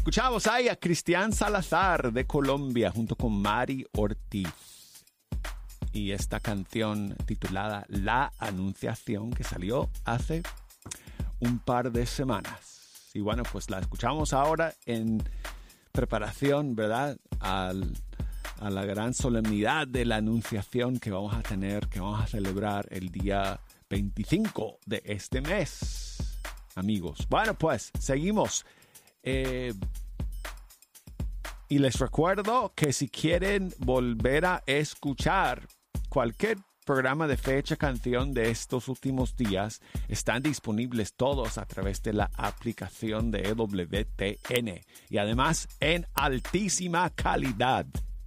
escuchamos ahí a Cristian Salazar de Colombia junto con Mari Ortiz. Y esta canción titulada La Anunciación, que salió hace un par de semanas. Y bueno, pues la escuchamos ahora en preparación, ¿verdad? A la gran solemnidad de la Anunciación que vamos a tener, que vamos a celebrar el día 25 de este mes, amigos. Bueno, pues seguimos. Y les recuerdo que si quieren volver a escuchar cualquier programa de Fecha Canción de estos últimos días, están disponibles todos a través de la aplicación de EWTN y además en altísima calidad.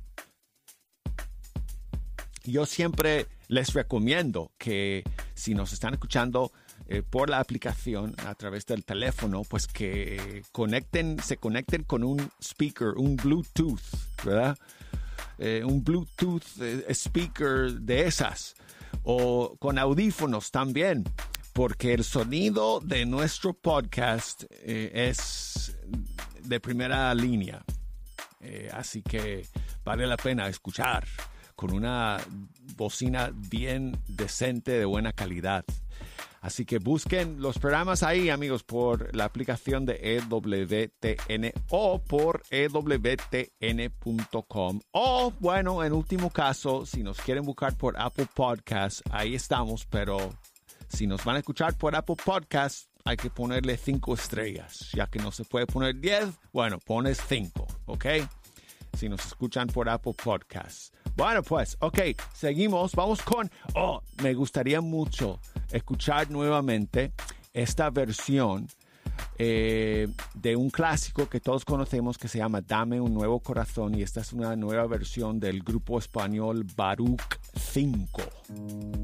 Yo siempre les recomiendo que si nos están escuchando por la aplicación a través del teléfono, pues que se conecten con un speaker, un Bluetooth, ¿verdad? Un Bluetooth speaker de esas, o con audífonos también, porque el sonido de nuestro podcast es de primera línea. Así que vale la pena escuchar con una bocina bien decente, de buena calidad. Así que busquen los programas ahí, amigos, por la aplicación de EWTN o por EWTN.com. O, bueno, en último caso, si nos quieren buscar por Apple Podcasts, ahí estamos. Pero si nos van a escuchar por Apple Podcasts, hay que ponerle 5 estrellas. Ya que no se puede poner 10, bueno, pones 5, ¿ok? Si nos escuchan por Apple Podcasts. Bueno, pues, ok, seguimos. Vamos con... me gustaría mucho escuchar nuevamente esta versión de un clásico que todos conocemos que se llama Dame un Nuevo Corazón. Y esta es una nueva versión del grupo español Baruch 5.